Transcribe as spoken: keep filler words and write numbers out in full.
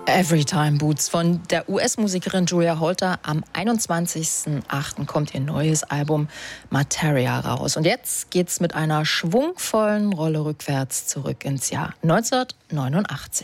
Everytime Boots von der U S-Musikerin Julia Holter. Am einundzwanzigsten achten kommt ihr neues Album Materia raus. Und jetzt geht's mit einer schwungvollen Rolle rückwärts zurück ins Jahr neunzehnhundertneunundachtzig.